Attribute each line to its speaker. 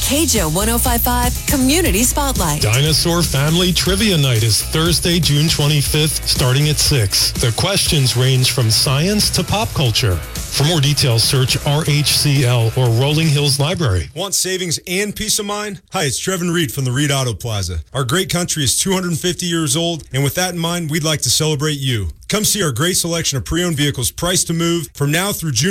Speaker 1: KJO 105.5 Community Spotlight.
Speaker 2: Dinosaur Family Trivia Night is Thursday, June 25th, starting at 6. The questions range from science to pop culture. For more details, search RHCL or Rolling Hills Library.
Speaker 3: Want savings and peace of mind? Hi, it's Trevin Reed from the Reed Auto Plaza. Our great country is 250 years old, and with that in mind, we'd like to celebrate you. Come see our great selection of pre-owned vehicles priced to move from now through June